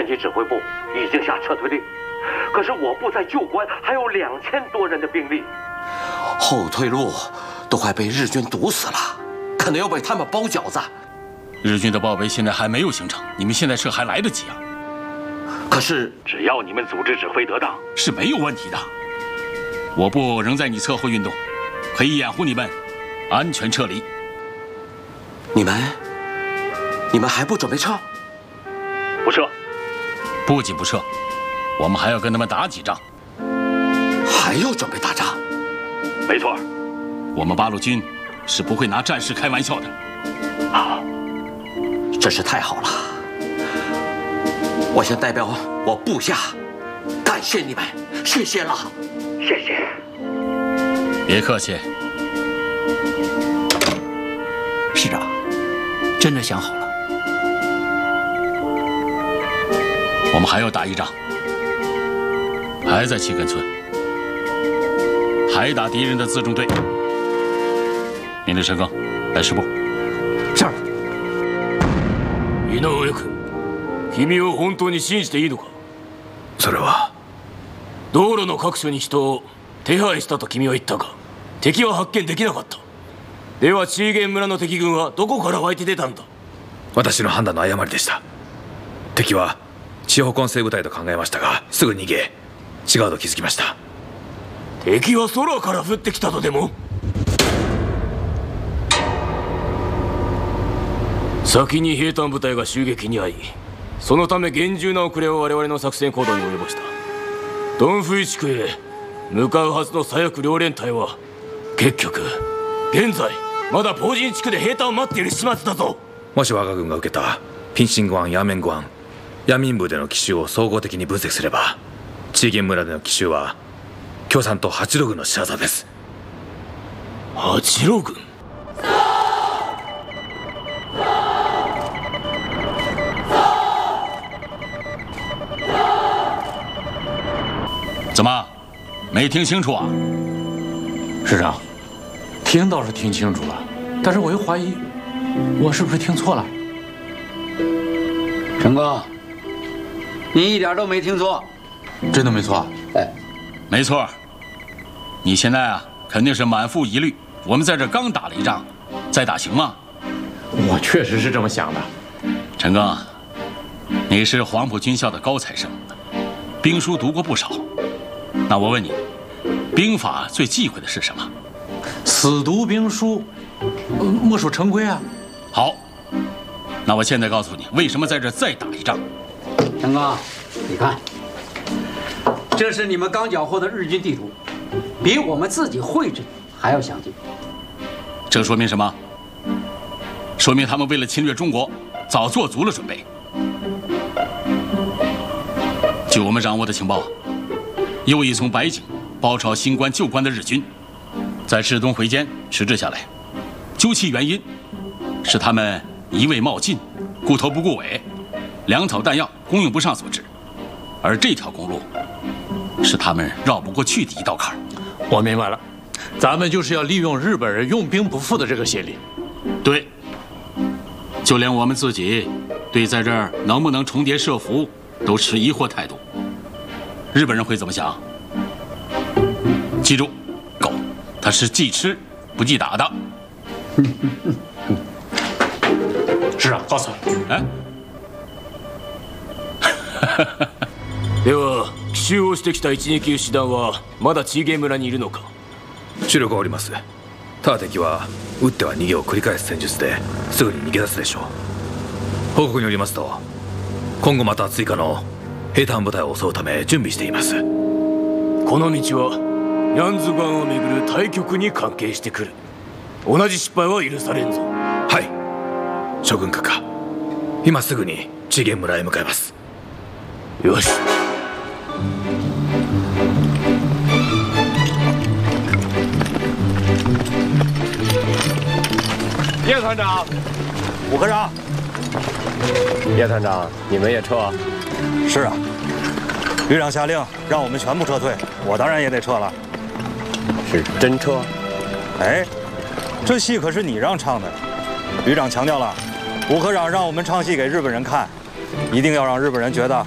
级指挥部已经下撤退令，可是我部在旧关还有2000多人的兵力，后退路都快被日军堵死了，可能要被他们包饺子。 日军的包围现在还没有形成，你们现在撤还来得及啊。 可是只要你们组织指挥得当， 是没有问题的。我部仍在你侧后运动，可以掩护你们安全撤离。 你们还不准备撤？ 不撤，不仅不撤，我们还要跟他们打几仗。 还要准备打仗？ 没错，我们八路军是不会拿战事开玩笑的。 好，真是太好了！我先代表我部下感谢你们，谢谢了，谢谢。 别客气。 师长，真的想好了。 我们还要打一仗，还在七根村，还打敌人的辎重队。命令陈赓来师部。 是。 井上君、君を本当に信じていいのか？ それは。 道路の各所に人を手配したと君は言ったが、敵は発見できなかった。ではチーゲン村の敵軍はどこから湧いて出たんだ？ 私の判断の誤りでした。敵は地方混成部隊と考えましたが、すぐ逃げ違うと気づきました。 敵は空から降ってきたとでも？先に兵隊部隊が襲撃に遭い、そのため厳重な遅れを我々の作戦行動に及ぼした。ドンフイ地区へ向かうはずの左翼両連隊は結局現在まだポージン地区で兵隊を待っている始末だぞ。 もし我が軍が受けたピンシング湾、ヤーメング湾、ヤミン部での奇襲を総合的に分析すれば、チーゲン村での奇襲は共産党八路軍の仕業です。 八路軍？ 怎么，没听清楚啊？ 师长，听倒是听清楚了，但是我又怀疑，我是不是听错了？ 陈赓，你一点都没听错， 真的没错。 哎， 没错。你现在啊，肯定是满腹疑虑。我们在这刚打了一仗，再打行吗？ 我确实是这么想的。 陈赓，你是黄埔军校的高材生，兵书读过不少。那我问你，兵法最忌讳的是什么？ 死读兵书，墨守成规啊。 好，那我现在告诉你，为什么在这再打一仗。 陈赓，你看，这是你们刚缴获的日军地图，比我们自己绘制还要详尽。 这说明什么？说明他们为了侵略中国，早做足了准备。据我们掌握的情报，又一从白井包抄新关旧关的日军，在赤东回艰迟滞下来，究其原因，是他们一味冒进，顾头不顾尾，粮草弹药供应不上所致。而这条公路，是他们绕不过去的一道坎儿。 我明白了，咱们就是要利用日本人用兵不复的这个先例。 对，就连我们自己对在这儿能不能重叠设伏都持疑惑态度。日本人会怎么想？记住，狗它是记吃不记打的。 师长，告诉你， 哎， では奇襲をしてきた一撃師団はまだチーゲン村にいるのか？ 主力はおります。ただ敵は撃っては逃げを繰り返す戦術ですぐに逃げ出すでしょう。報告によりますと、今後また追加の兵隊部隊を襲うため準備しています。 この道はヤンズ湾をめぐる対局に関係してくる。同じ失敗は許されんぞ。 はい、諸軍閣下、今すぐにチーゲン村へ向かいます。 よし。 叶团长，武科长，叶团长，你们也撤？ 是啊，旅长下令让我们全部撤退，我当然也得撤了。 是真撤？ 哎，这戏可是你让唱的，旅长强调了，武科长让我们唱戏给日本人看，一定要让日本人觉得